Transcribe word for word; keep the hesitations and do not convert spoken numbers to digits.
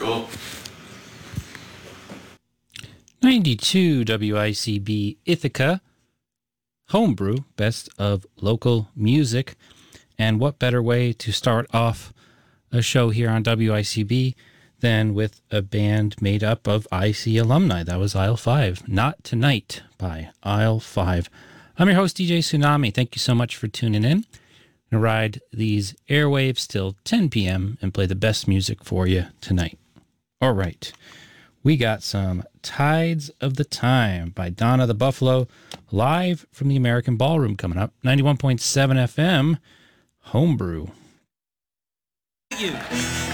Cool. ninety-two W I C B Ithaca, Homebrew, best of local music. And what better way to start off a show here on W I C B than with a band made up of I C alumni? That was Aisle five. Not Tonight by Aisle five. I'm your host, D J Tsunami. Thank you so much for tuning in. I'm going to ride these airwaves till ten p.m. and play the best music for you tonight. All right. We got some Tides of the Time by Donna the Buffalo, live from the American Ballroom coming up. ninety-one point seven F M, Homebrew. You.